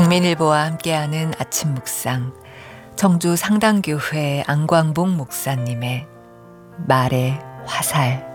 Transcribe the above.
국민일보와 함께하는 아침 묵상, 청주 상당교회 안광복 목사님의 말의 화살.